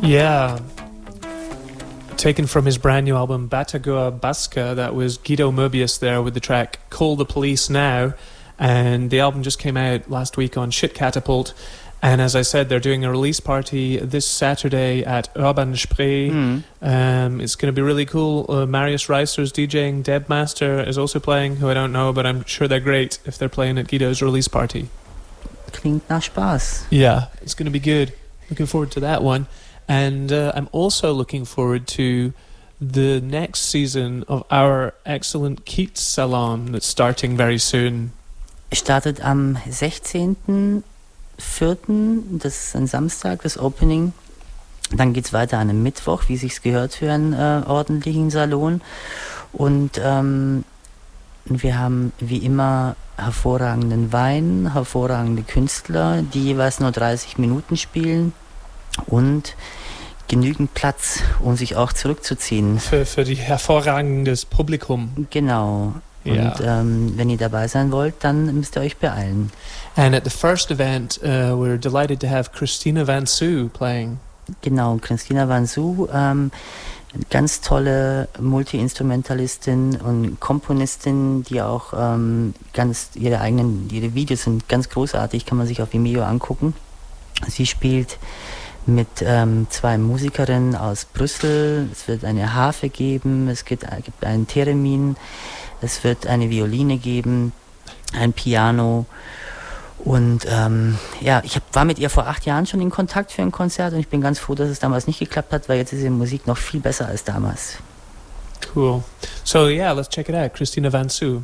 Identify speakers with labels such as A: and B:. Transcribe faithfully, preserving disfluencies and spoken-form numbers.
A: Yeah. Taken from his brand new album Batagua Basca, that was Guido Moebius there with the track Call the Police Now. And the album just came out last week on Shit Catapult. And as I said, they're doing a release party this Saturday at Urban Spree. Mm. Um, it's going to be really cool. Uh, Marius Reiser's DJing. Deb Master is also playing, who I don't know, but I'm sure they're great if they're playing at Guido's release party.
B: Klingt nach Spaß.
A: Yeah, it's going to be good. Looking forward to that one. And uh, I'm also looking forward to the next season of our excellent Keats Salon that's starting very soon.
B: Startet am sechzehnten vierten Das ist ein Samstag, das Opening. Dann geht's weiter an einem Mittwoch, wie sich's gehört für einen äh, ordentlichen Salon. Und ähm, wir haben wie immer hervorragenden Wein, hervorragende Künstler, die jeweils nur dreißig Minuten spielen und genügend Platz, um sich auch zurückzuziehen.
A: Für, für die hervorragendes Publikum.
B: Genau.
A: Yeah.
B: Und ähm, wenn ihr dabei sein wollt, dann müsst ihr euch beeilen.
A: And at the first event, uh, we're delighted to have Christina Van Soo playing.
B: Genau, Christina Van Soo, ähm, ganz tolle Multi-Instrumentalistin und Komponistin, die auch ähm, ganz ihre eigenen, ihre Videos sind ganz großartig, kann man sich auf Vimeo angucken. Sie spielt mit ähm, zwei Musikerinnen aus Brüssel. Es wird eine Harfe geben, es gibt, äh, gibt einen Theremin, es wird eine Violine geben, ein Piano. Und ähm, ja, ich hab, war mit ihr vor acht Jahren schon in Kontakt für ein Konzert und ich bin ganz froh, dass es damals nicht geklappt hat, weil jetzt ist ihre Musik noch viel besser als damals.
A: Cool. So yeah, let's check it out. Christina Van Soo.